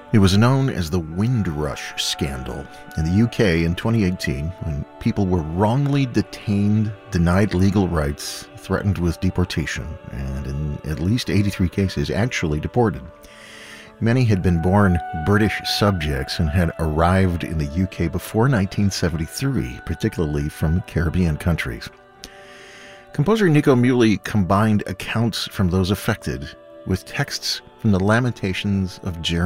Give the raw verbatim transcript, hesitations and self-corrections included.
It was known as the Windrush Scandal in the U K in twenty eighteen, when people were wrongly detained, denied legal rights, threatened with deportation, and in at least eighty-three cases actually deported. Many had been born British subjects and had arrived in the U K before nineteen seventy-three, particularly from Caribbean countries. Composer Nico Muhly combined accounts from those affected with texts from the Lamentations of Jeremiah.